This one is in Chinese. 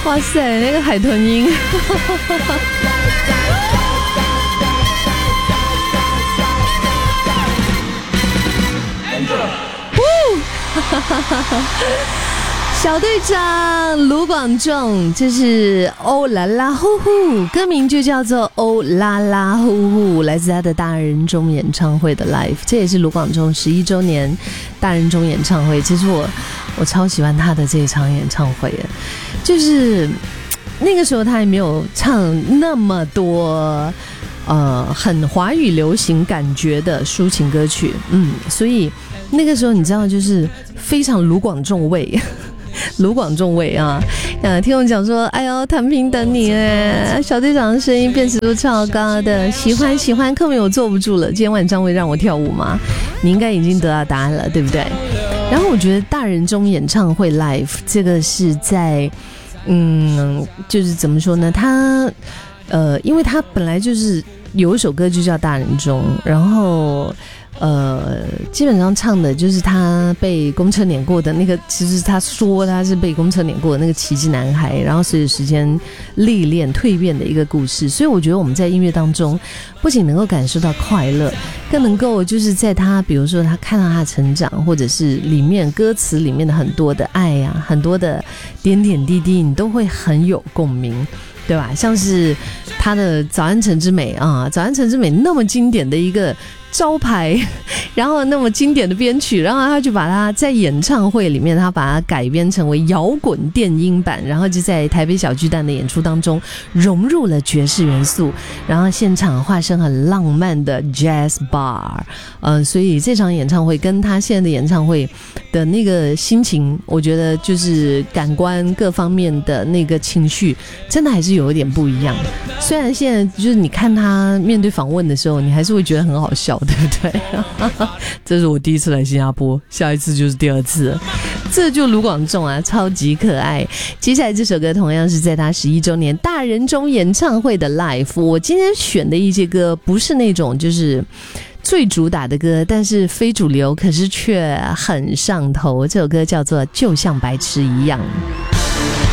哇塞，那个海豚音小队长卢广仲，这是欧啦啦呼呼，歌名就叫做欧啦啦呼呼，来自他的大人中演唱会的 live， 这也是卢广仲11周年大人中演唱会。其实我超喜欢他的这一场演唱会，就是那个时候他还没有唱那么多很华语流行感觉的抒情歌曲，所以那个时候你知道就是非常卢广仲味卢广仲味啊！听我讲说，哎呦，弹平等你哎，小队长的声音辨识度超高的，喜欢，克明我坐不住了，今天晚上会让我跳舞吗？你应该已经得到答案了，对不对？然后我觉得大人中演唱会 live 这个是在，就是怎么说呢？他因为他本来就是有一首歌就叫大人中，然后基本上唱的就是他被公车碾过的那个，其实他说他是被公车碾过的那个奇迹男孩，然后随着时间历练蜕变的一个故事。所以我觉得我们在音乐当中不仅能够感受到快乐，更能够就是在他比如说他看到他的成长，或者是里面歌词里面的很多的爱啊，很多的点点滴滴，你都会很有共鸣，对吧？像是他的早安晨之美啊，早安晨之美那么经典的一个招牌，然后那么经典的编曲，然后他就把它在演唱会里面他把它改编成为摇滚电音版，然后就在台北小巨蛋的演出当中融入了爵士元素，然后现场化身很浪漫的 jazz bar，所以这场演唱会跟他现在的演唱会的那个心情，我觉得就是感官各方面的那个情绪真的还是有一点不一样。虽然现在就是你看他面对访问的时候，你还是会觉得很好笑，对不对？这是我第一次来新加坡，下一次就是第二次了。这就卢广仲啊，超级可爱。接下来这首歌同样是在他11周年大人中演唱会的 live。我今天选的一些歌不是那种就是最主打的歌，但是非主流，可是却很上头。这首歌叫做《就像白痴一样》。